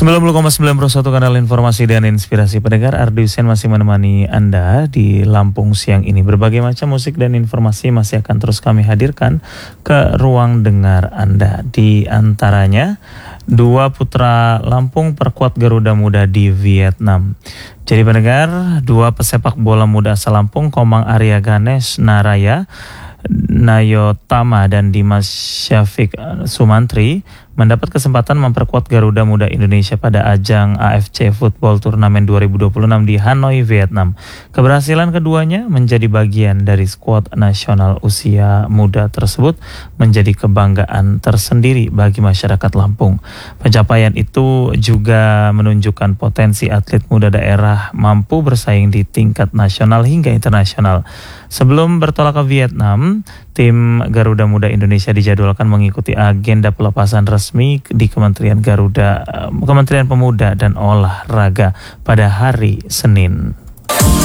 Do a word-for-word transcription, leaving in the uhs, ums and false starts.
sembilan puluh koma sembilan Pro satu kanal informasi dan inspirasi pendengar. Ardi Hussein masih menemani Anda di Lampung siang ini. Berbagai macam musik dan informasi masih akan terus kami hadirkan ke ruang dengar Anda. Di antaranya, dua putra Lampung perkuat Garuda Muda di Vietnam. Jadi pendengar, dua pesepak bola muda asal Lampung, Komang Arya Ganesh Naraya, Nayotama dan Dimas Syafiq Sumantri mendapat kesempatan memperkuat Garuda Muda Indonesia pada ajang A F C Football Turnamen dua ribu dua puluh enam di Hanoi, Vietnam. Keberhasilan keduanya menjadi bagian dari skuad nasional usia muda tersebut menjadi kebanggaan tersendiri bagi masyarakat Lampung. Pencapaian itu juga menunjukkan potensi atlet muda daerah mampu bersaing di tingkat nasional hingga internasional. Sebelum bertolak ke Vietnam, tim Garuda Muda Indonesia dijadwalkan mengikuti agenda pelepasan resmi di Kementerian Garuda, Kementerian Pemuda dan Olahraga pada hari Senin.